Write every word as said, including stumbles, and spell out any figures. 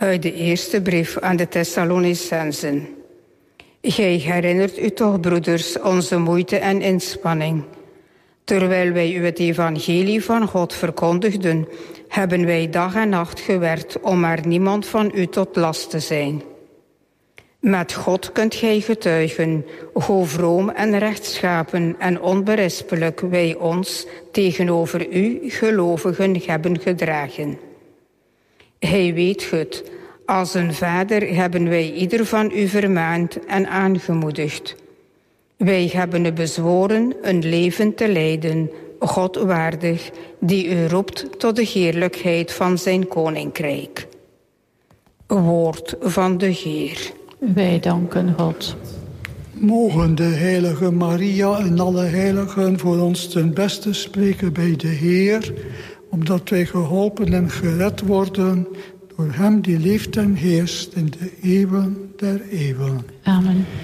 Uit de eerste brief aan de Thessalonicensen. Gij herinnert u toch, broeders, onze moeite en inspanning. Terwijl wij u het evangelie van God verkondigden, hebben wij dag en nacht gewerkt om maar niemand van u tot last te zijn. Met God kunt gij getuigen, hoe vroom en rechtschapen en onberispelijk wij ons tegenover u gelovigen hebben gedragen. Hij weet het, als een vader hebben wij ieder van u vermaand en aangemoedigd. Wij hebben u bezworen een leven te leiden, God waardig, die u roept tot de heerlijkheid van zijn koninkrijk. Woord van de Heer. Wij danken God. Mogen de heilige Maria en alle heiligen voor ons ten beste spreken bij de Heer, omdat wij geholpen en gered worden door hem die leeft en heerst in de eeuwen der eeuwen. Amen.